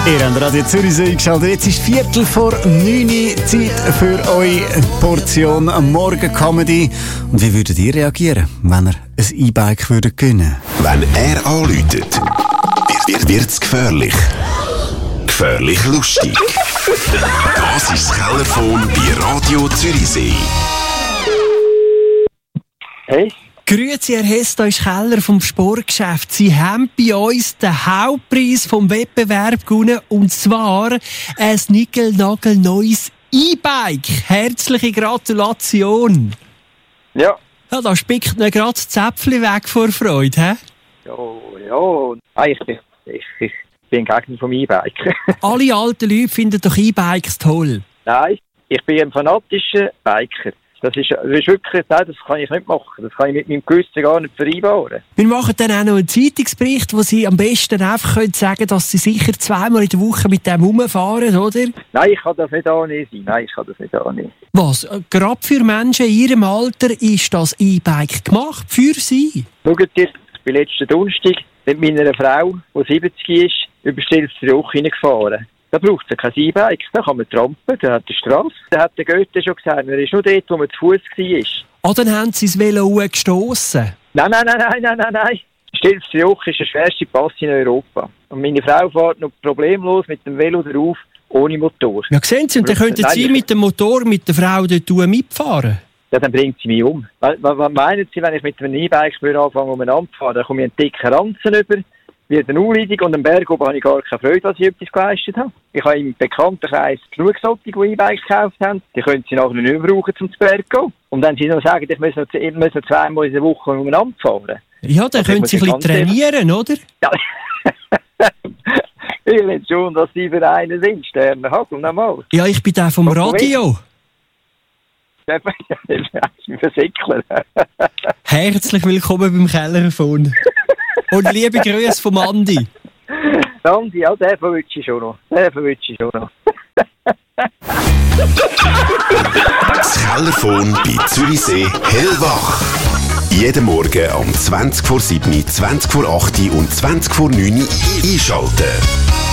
Ihr habt Radio Zürichsee eingeschaltet. Jetzt ist 8:45 Zeit für eure Portion Morgen-Comedy. Und wie würdet ihr reagieren, wenn ihr ein E-Bike gewinnen würdet? Wenn er anläutet, wird's gefährlich. Gefährlich lustig. Das ist das Kellerphone bei Radio Zürichsee. Hey. Grüezi, Herr Hess, da ist Keller vom Sportgeschäft. Sie haben bei uns den Hauptpreis vom Wettbewerb gewonnen, und zwar ein nickel-nagel-neues E-Bike. Herzliche Gratulation. Ja. Ja, da spickt mir gerade das Zäpfchen weg vor Freude, hä? Ja. Ich bin Gegner vom E-Bike. Alle alten Leute finden doch E-Bikes toll. Nein, ich bin ein fanatischer Biker. Das ist wirklich, nein, das kann ich nicht machen. Das kann ich mit meinem Gewissen gar nicht vereinbaren. Wir machen dann auch noch einen Zeitungsbericht, wo Sie am besten einfach sagen können, dass Sie sicher 2-mal in der Woche mit dem rumfahren, oder? Nein, ich kann das nicht annehmen. Was? Gerade für Menschen in Ihrem Alter ist das E-Bike gemacht? Für Sie? Schaut ihr, ich bin letzten Donnerstag mit meiner Frau, die 70 ist, über Stilfsbruch hineingefahren. Da braucht es kein E-Bike, da kann man trampen, da hat die Strasse. Da hat der Goethe schon gesagt, er ist nur dort, wo man zu Fuß war. Ah, dann haben Sie das Velo gestossen. Nein. Stilfsbruch ist der schwerste Pass in Europa. Und meine Frau fährt noch problemlos mit dem Velo drauf, ohne Motor. Ja, sehen Sie, und dann könnten Sie mit dem Motor mit der Frau dort mitfahren. Ja, dann bringt sie mich um. Was meinen Sie, wenn ich mit einem E-Bike anfange, umeinander zu fahren? Dann komme ich einen dicken Ranzen über, wird eine Unleitung, und am Berg oben habe ich gar keine Freude, dass ich etwas geleistet habe. Ich habe im Bekanntenkreis genug solche, die E-Bikes gekauft haben. Die können sie nachher nicht mehr brauchen, um zum Berg zu gehen. Und wenn sie noch sagen, ich muss noch 2-mal in der Woche umeinander fahren. Ja, dann können Sie ein bisschen trainieren, oder? Ja. Ich will schon, dass Sie für einen sind, Sterne Hagel, nochmal. Ja, ich bin der vom Radio. Ja, ich bin Versickler. Herzlich willkommen beim Kellerphone. Und liebe Grüße vom Andi. Andi, ja, den verwünsche ich schon noch. Das Kellerphone bei Zürichsee hellwach. Jeden Morgen um 20:07, 20:08 und 20:09 einschalten.